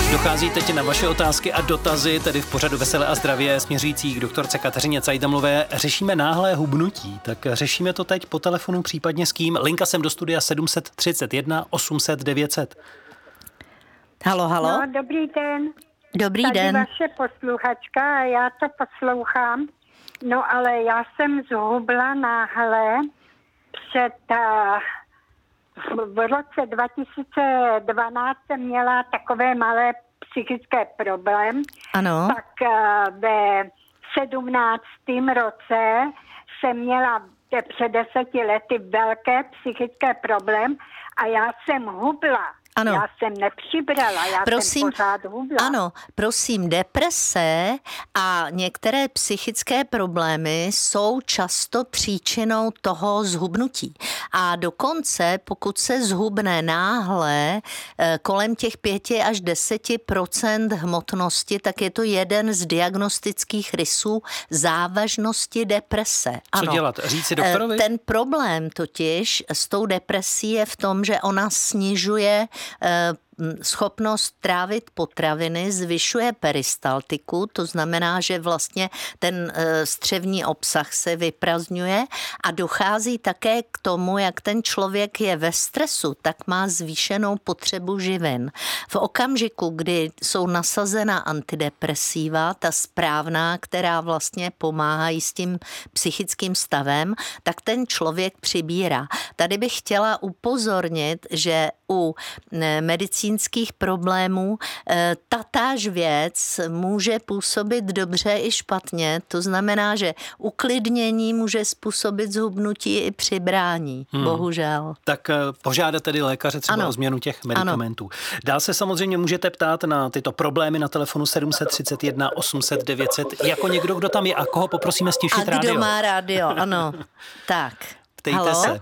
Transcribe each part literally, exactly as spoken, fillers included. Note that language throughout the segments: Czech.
Dochází teď na vaše otázky a dotazy, tedy v pořadu Veselé a zdravě směřící k doktorce Kateřině Cajdamlové. Řešíme náhlé hubnutí, tak řešíme to teď po telefonu, případně s kým. Linka sem do studia sedm tři jedna osm set devět set. Halo, halo. No, dobrý den. Dobrý Tady den. vaše posluchačka a já to poslouchám. No, ale já jsem zhubla náhle před... Uh, v roce dva tisíce dvanáct jsem měla takové malé psychické problém. Ano. Tak uh, ve sedmnáctém roce jsem měla před deseti lety velké psychické problém a já jsem hubla. Ano. Já jsem nepřibrala, já prosím, jsem pořád hubla. Ano, prosím, deprese a některé psychické problémy jsou často příčinou toho zhubnutí. A dokonce, pokud se zhubne náhle kolem těch pěti až deseti procent hmotnosti, tak je to jeden z diagnostických rysů závažnosti deprese. Co ano. dělat? Říct si doktorovi? Ten problém totiž s tou depresí je v tom, že ona snižuje schopnost trávit potraviny, zvyšuje peristaltiku, to znamená, že vlastně ten střevní obsah se vyprazdňuje a dochází také k tomu, jak ten člověk je ve stresu, tak má zvýšenou potřebu živin. V okamžiku, kdy jsou nasazena antidepresiva, ta správná, která vlastně pomáhají s tím psychickým stavem, tak ten člověk přibírá. Tady bych chtěla upozornit, že u medicínských problémů tatáž věc může působit dobře i špatně. To znamená, že uklidnění může způsobit zhubnutí i přibrání. Hmm. Bohužel. Tak požádat tedy lékaře třeba ano. o změnu těch medicamentů. Ano. Dál se samozřejmě můžete ptát na tyto problémy na telefonu sedm tři jedna osm set devět set jako někdo, kdo tam je a koho poprosíme stišit rádio. A kdo rádio. má rádio, ano. Tak. Ptejte Halo? se.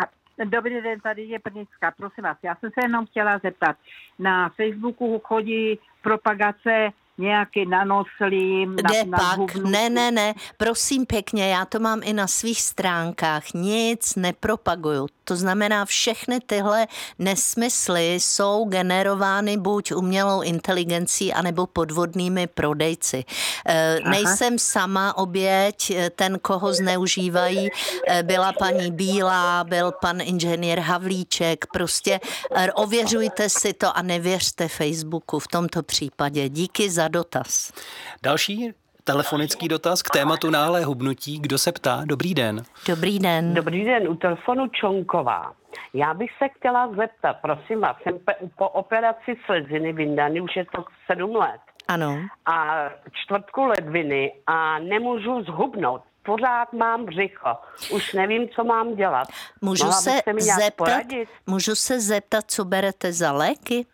Dobrý den, tady je Brnická. Prosím vás, já jsem se jenom chtěla zeptat. Na Facebooku chodí propagace nějaký nanoslím, na, Jde na pak, zhubnutí. ne, ne, ne, prosím pěkně, já to mám i na svých stránkách, nic nepropaguju. To znamená, všechny tyhle nesmysly jsou generovány buď umělou inteligencí, anebo podvodnými prodejci. E, nejsem sama oběť, ten, koho zneužívají, byla paní Bílá, byl pan inženýr Havlíček, prostě ověřujte si to a nevěřte Facebooku v tomto případě. Díky za dotaz. Další telefonický dotaz k tématu náhlé hubnutí. Kdo se ptá? Dobrý den. Dobrý den. Dobrý den, u telefonu Čonková. Já bych se chtěla zeptat, prosím vás, jsem po operaci sleziny vyndany, už je to sedm let. Ano. A čtvrtku ledviny a nemůžu zhubnout. Pořád mám břicho. Už nevím, co mám dělat. Můžu Mohla se byste mi nějak zeptat, poradit? můžu se zeptat, co berete za léky?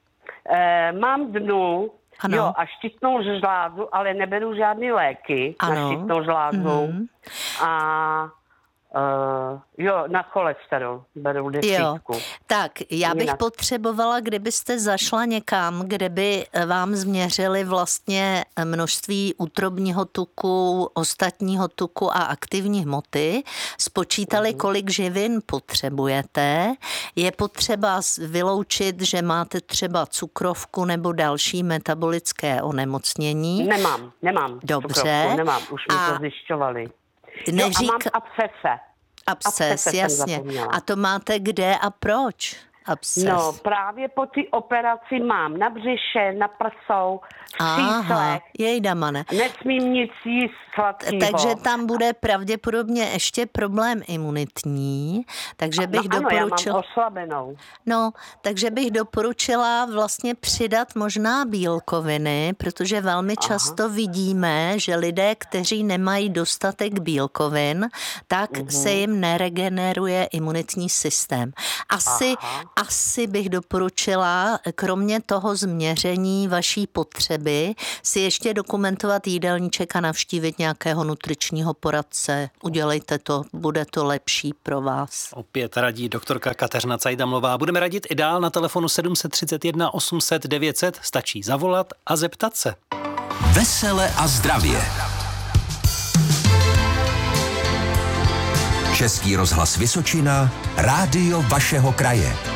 E, mám dnu, Ano. jo, a štítnou žlázu, ale neberu žádný léky Ano. na štítnou žlázu. Mhm. A Uh, jo, na cholesterol beru desítku. Jo, tak já bych Jinak. potřebovala, kdybyste zašla někam, kde by vám změřili vlastně množství útrobního tuku, ostatního tuku a aktivní hmoty, spočítali, mm. kolik živin potřebujete. Je potřeba vyloučit, že máte třeba cukrovku nebo další metabolické onemocnění. Nemám, nemám. Dobře. Cukrovku, nemám, už mi A to zjišťovali. Neřík... Jo, a mám abscese. Absces, Abscese jasně. A to máte kde a proč? Absces. No, právě po té operaci mám na břiše, na prsou, v Aha, číslech. jejda mane. Nesmím nic jíst sladkýho. Takže tam bude pravděpodobně ještě problém imunitní, takže bych no, doporučila... Ano, já mám oslabenou. No, takže bych doporučila vlastně přidat možná bílkoviny, protože velmi Aha. často vidíme, že lidé, kteří nemají dostatek bílkovin, tak Mhm. se jim neregeneruje imunitní systém. Asi, asi bych doporučila, kromě toho změření vaší potřeby, si ještě dokumentovat jídelníček a navštívit nějakého nutričního poradce. Udělejte to, bude to lepší pro vás. Opět radí doktorka Kateřina Cajdamlová. Budeme radit i dál na telefonu sedm tři jedna osm set devět set. Stačí zavolat a zeptat se. Vesele a zdravě. Český rozhlas Vysočina, rádio vašeho kraje.